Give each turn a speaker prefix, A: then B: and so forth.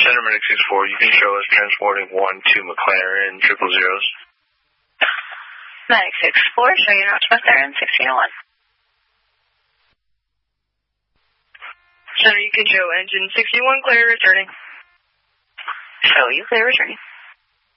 A: Center Medic 64, you can show us transporting 1 to McLaren, 000.
B: Medic 64, show you not to McLaren, 1601.
C: Center, you can show engine 61, clear returning.
B: Show you clear returning.